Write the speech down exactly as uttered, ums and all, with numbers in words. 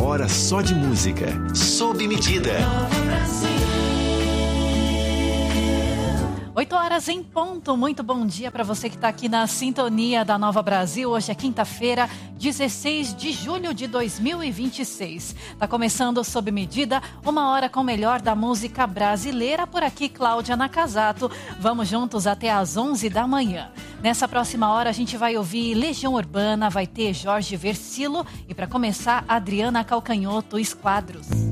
hora só de música. Sob medida. oito horas em ponto. Muito bom dia para você que está aqui na sintonia da Nova Brasil. Hoje é quinta-feira, dezesseis de julho de dois mil e vinte e seis. Está começando Sob Medida, uma hora com o melhor da música brasileira. Por aqui, Cláudia Nakazato. Vamos juntos até às onze da manhã. Nessa próxima hora a gente vai ouvir Legião Urbana, vai ter Jorge Versilo e para começar, Adriana Calcanhoto, Esquadros.